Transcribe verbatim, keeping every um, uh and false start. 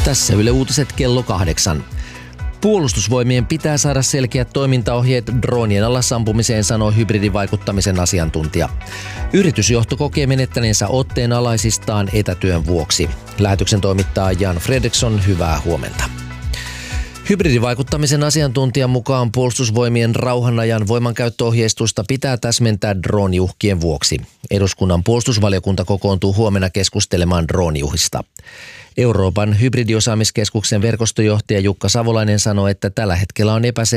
Tässä Yle Uutiset kello kahdeksan. Puolustusvoimien pitää saada selkeät toimintaohjeet droonien alassampumiseen, sanoo hybridivaikuttamisen asiantuntija. Yritysjohto kokee menettäneensä otteen alaisistaan etätyön vuoksi. Lähetyksen toimittaa Jan Fredriksson, hyvää huomenta. Hybridivaikuttamisen asiantuntijan mukaan Puolustusvoimien rauhanajan voimankäyttöohjeistusta pitää täsmentää drooniuhkien vuoksi. Eduskunnan puolustusvaliokunta kokoontuu huomenna keskustelemaan drooniuhista. Euroopan hybridiosaamiskeskuksen verkostojohtaja Jukka Savolainen sanoi, että tällä hetkellä on epäselvää,